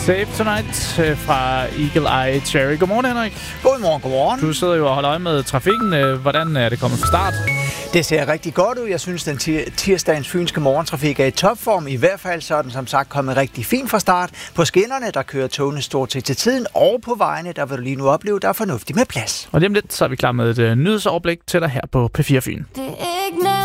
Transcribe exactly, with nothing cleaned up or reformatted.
Save Tonight fra Eagle Eye Cherry. Godmorgen, Henrik. Godmorgen, godmorgen. Du sidder jo og holder øje med trafikken. Hvordan er det kommet fra start? Det ser rigtig godt ud. Jeg synes, den tir- tirsdagens fynske morgentrafik er i topform. I hvert fald så er den som sagt kommet rigtig fint fra start. På skinnerne, der kører togene stort set til tiden, og på vejene, der vil du lige nu opleve, der er fornuftigt med plads. Og lige om lidt, så er vi klar med et uh, nyhedsoverblik til dig her på P fire Fyn. Det er ikke